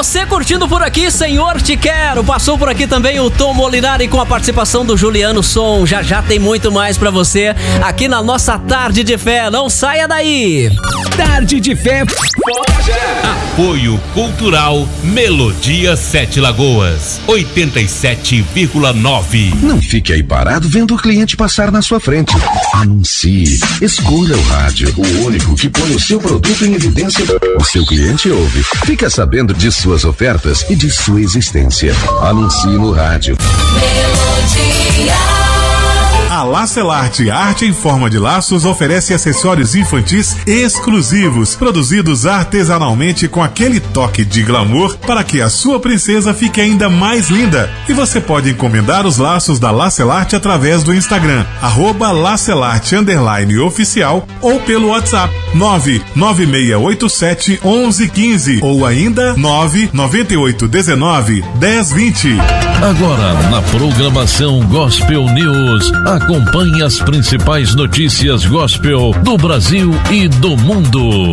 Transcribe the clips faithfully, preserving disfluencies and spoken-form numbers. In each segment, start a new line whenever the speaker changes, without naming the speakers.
Você curtindo por aqui, Senhor Te Quero. Passou por aqui também o Tom Molinari com a participação do Juliano Som. Já já tem muito mais pra você aqui na nossa Tarde de Fé. Não saia daí.
Tarde de Fé.
Apoio Cultural Melodia Sete Lagoas, oitenta e sete vírgula nove.
Não fique aí parado vendo o cliente passar na sua frente. Anuncie. Escolha o rádio, o único que põe o seu produto em evidência. O seu cliente ouve. Fica sabendo de suas ofertas e de sua existência. Anuncie no rádio. Melodia.
A Lacelarte Arte em Forma de Laços oferece acessórios infantis exclusivos, produzidos artesanalmente com aquele toque de glamour para que a sua princesa fique ainda mais linda. E você pode encomendar os laços da Lacelarte através do Instagram, arroba Lacelarte underline oficial, ou pelo WhatsApp nove nove seis oito sete um um um cinco ou ainda nove nove oito um nove um zero dois zero.
Agora na programação Gospel News, acompanhe as principais notícias gospel do Brasil e do mundo.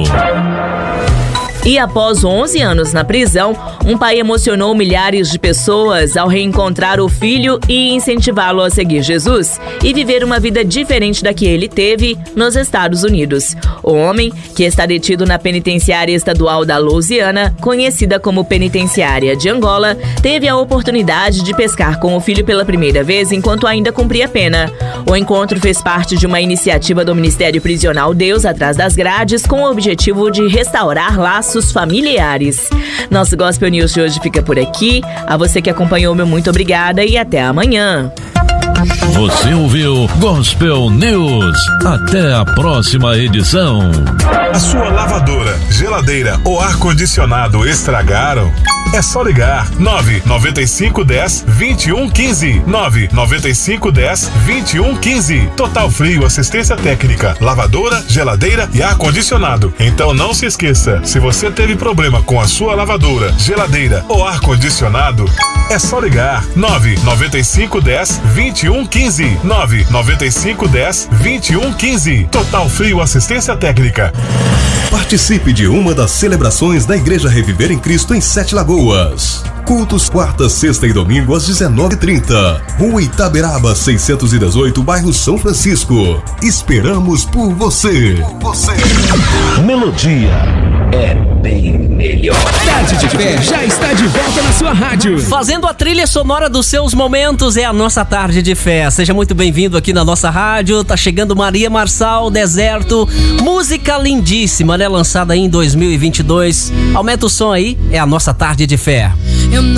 E após onze anos na prisão, um pai emocionou milhares de pessoas ao reencontrar o filho e incentivá-lo a seguir Jesus e viver uma vida diferente da que ele teve nos Estados Unidos. O homem, que está detido na penitenciária estadual da Louisiana, conhecida como Penitenciária de Angola, teve a oportunidade de pescar com o filho pela primeira vez enquanto ainda cumpria pena. O encontro fez parte de uma iniciativa do Ministério Prisional Deus Atrás das Grades com o objetivo de restaurar laços familiares. Nosso Gospel News de hoje fica por aqui. A você que acompanhou, meu muito obrigada e até amanhã.
Você ouviu Gospel News. Até a próxima edição.
A sua lavadora, geladeira ou ar-condicionado estragaram? É só ligar nove nove cinco um zero dois um um cinco. nove nove cinco um zero dois um um cinco. Total Frio Assistência Técnica, lavadora, geladeira e ar-condicionado. Então não se esqueça, se você teve problema com a sua lavadora, geladeira ou ar-condicionado, é só ligar nove nove cinco um zero dois um um cinco. nove nove cinco um zero dois um um cinco. Total Frio Assistência Técnica.
Participe de uma das celebrações da Igreja Reviver em Cristo em Sete Lagoas. Cultos quarta, sexta e domingo às dezenove e trinta. Rua Itaberaba seiscentos e dezoito, bairro São Francisco. Esperamos por você. Você.
Melodia é bem melhor. Tarde de Fé já está de volta na sua rádio.
Fazendo a trilha sonora dos seus momentos, é a nossa Tarde de Fé. Seja muito bem-vindo aqui na nossa rádio. Tá chegando Maria Marçal, Deserto. Música lindíssima, né? Lançada aí em dois mil e vinte e dois. Aumenta o som aí, é a nossa Tarde de Fé. Eu